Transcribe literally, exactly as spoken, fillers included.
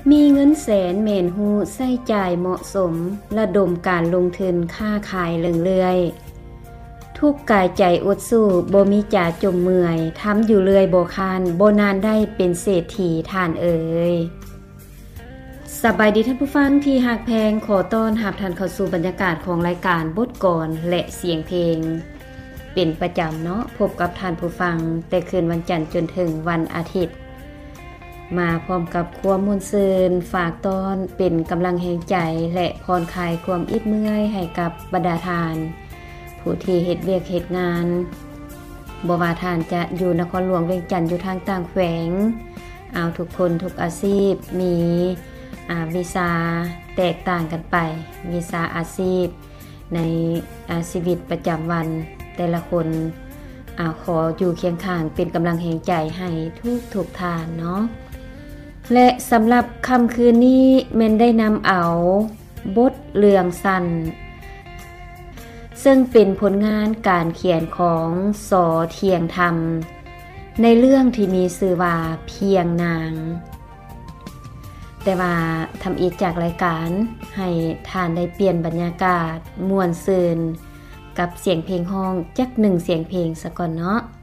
มีเงินแสนแม่นฮู้ใช้จ่ายเหมาะสมระดมการลงทุนค้าขายเรื่อยๆทุกกายใจอดสู้บ่มีจ่าจมเมื่อยทำอยู่เรื่อยบ่คานบ่นานได้เป็นเศรษฐีท่านเอ๋ยสบายดีท่านผู้ฟังที่ฮักแพงขอต้อนรับท่านเข้าสู่บรรยากาศของรายการบทกลอนและเสียงเพลงเป็นประจำเนาะพบกับท่านผู้ฟังแต่คืนวันจันทร์จนถึงวันอาทิตย์มาพร้อมกับความม่วนซื่นฝากต้อนเป็นกำลังแห่งใจและพรคลายความอิดเมื่อยให้กับบรรดาทานผู้ที่เฮ็ดเวียกเฮ็ดงานบ่ว่าท่านจะอยู่นครหลวงเวียงจันทน์อยู่ทางต่างแขวงเอาทุกคนทุกอาชีพมีอ่าวีซ่าแตกต่างกันไปวีซ่าอาชีพในอาชีวิตประจำวันแต่ละคนอ่าขออยู่เคียงข้างเป็นกำลังแห่งใจให้ทุกทุกทานเนาะและสำหรับค่ำคืนนี้แม่นได้นำเอาบทเรื่องสั้นซึ่งเป็นผลงานการเขียนของสอเทียงธรรมในเรื่องที่มีชื่อว่าเพียงนางแต่ว่าทำอีกจากรายการให้ท่านได้เปลี่ยนบรรยากาศม่วนซื่นกับเสียงเพลงห้องจักหนึ่งเสียงเพลงซะก่อนเนาะ